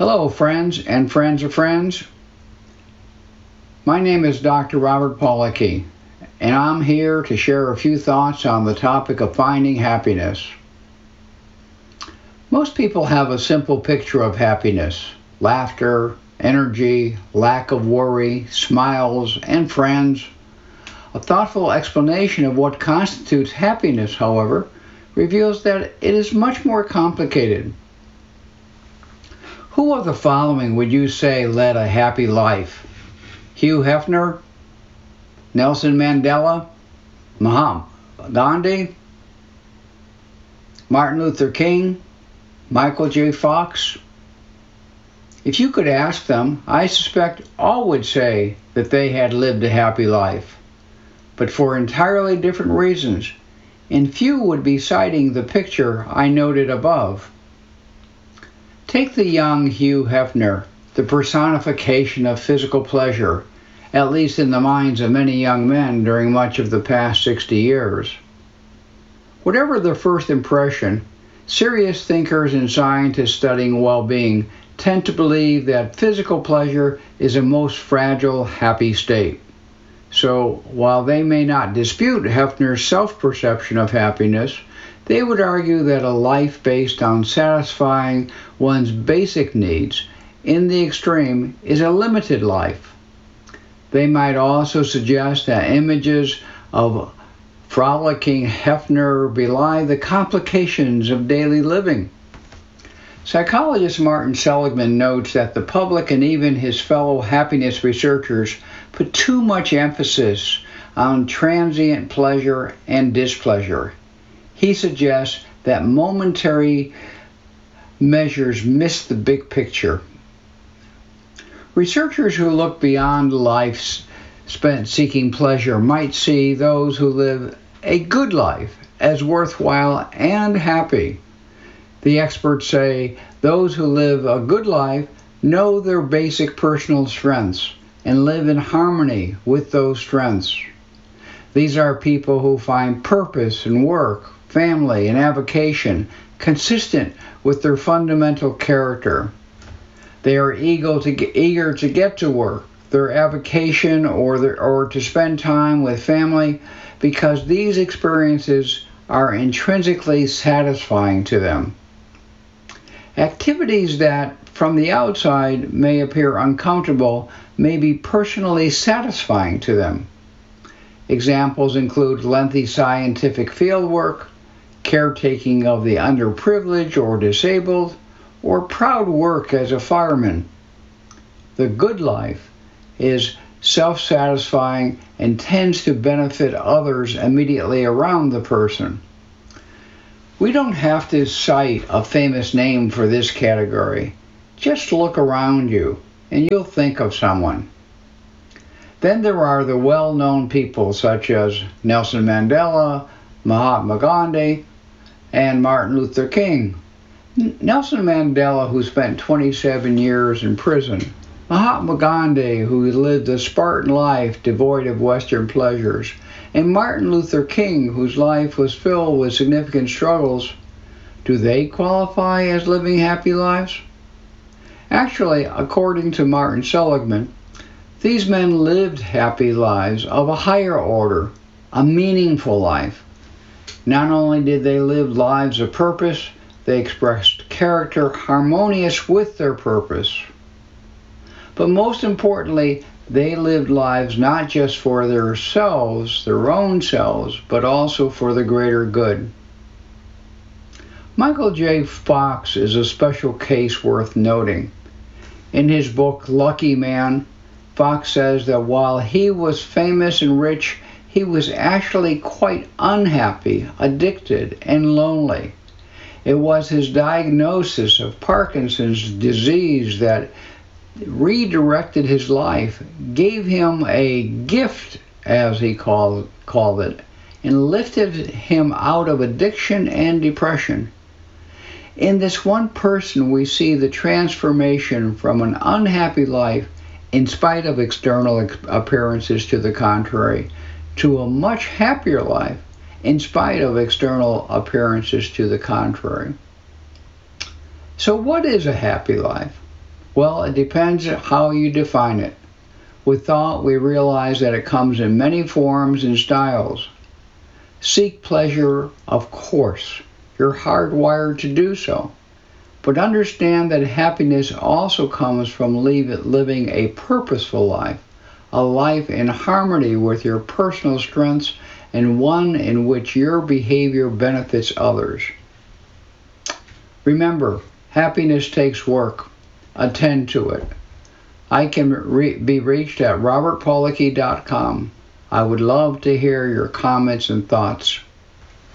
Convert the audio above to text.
Hello, friends and friends of friends. My name is Dr. Robert Pollocky, and I'm here to share a few thoughts on the topic of finding happiness. Most people have a simple picture of happiness: laughter, energy, lack of worry, smiles, and friends. A thoughtful explanation of what constitutes happiness, however, reveals that it is much more complicated. Who of the following would you say led a happy life? Hugh Hefner, Nelson Mandela, Mahatma Gandhi, Martin Luther King, Michael J. Fox? If you could ask them, I suspect all would say that they had lived a happy life, but for entirely different reasons, and few would be citing the picture I noted above. Take the young Hugh Hefner, the personification of physical pleasure, at least in the minds of many young men during much of the past 60 years. Whatever their first impression, serious thinkers and scientists studying well-being tend to believe that physical pleasure is a most fragile, happy state. So, while they may not dispute Hefner's self-perception of happiness, they would argue that a life based on satisfying one's basic needs in the extreme is a limited life. They might also suggest that images of frolicking Hefner belie the complications of daily living. Psychologist Martin Seligman notes that the public and even his fellow happiness researchers put too much emphasis on transient pleasure and displeasure. He suggests that momentary measures miss the big picture. Researchers who look beyond life spent seeking pleasure might see those who live a good life as worthwhile and happy. The experts say those who live a good life know their basic personal strengths and live in harmony with those strengths. These are people who find purpose in work, family, and avocation consistent with their fundamental character. They are eager to get to work, their avocation, or to spend time with family, because these experiences are intrinsically satisfying to them. Activities that, from the outside, may appear uncomfortable may be personally satisfying to them. Examples include lengthy scientific fieldwork, caretaking of the underprivileged or disabled, or proud work as a fireman. The good life is self-satisfying and tends to benefit others immediately around the person. We don't have to cite a famous name for this category. Just look around you and you'll think of someone. Then there are the well-known people such as Nelson Mandela, Mahatma Gandhi, and Martin Luther King. Nelson Mandela, who spent 27 years in prison. Mahatma Gandhi, who lived a Spartan life devoid of Western pleasures. And Martin Luther King, whose life was filled with significant struggles. Do they qualify as living happy lives? Actually, according to Martin Seligman, these men lived happy lives of a higher order, a meaningful life. Not only did they live lives of purpose, they expressed character harmonious with their purpose. But most importantly, they lived lives not just for themselves, their own selves, but also for the greater good. Michael J. Fox is a special case worth noting. In his book, Lucky Man, Fox says that while he was famous and rich, he was actually quite unhappy, addicted, and lonely. It was his diagnosis of Parkinson's disease that redirected his life, gave him a gift, as he called it, and lifted him out of addiction and depression. In this one person, we see the transformation from an unhappy life, in spite of external appearances to the contrary, to a much happier life, in spite of external appearances to the contrary. So what is a happy life? Well, it depends how you define it. With thought, we realize that it comes in many forms and styles. Seek pleasure, of course. You're hardwired to do so. But understand that happiness also comes from living a purposeful life, a life in harmony with your personal strengths and one in which your behavior benefits others. Remember, happiness takes work. Attend to it. I can be reached at robertpolicky.com. I would love to hear your comments and thoughts.